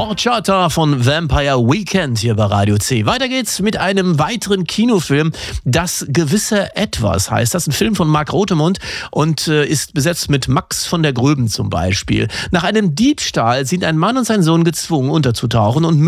Horchata von Vampire Weekend hier bei Radio C. Weiter geht's mit einem weiteren Kinofilm. Das gewisse Etwas heißt das. Ein Film von Mark Rothemund und ist besetzt mit Max von der Gröben zum Beispiel. Nach einem Diebstahl sind ein Mann und sein Sohn gezwungen unterzutauchen und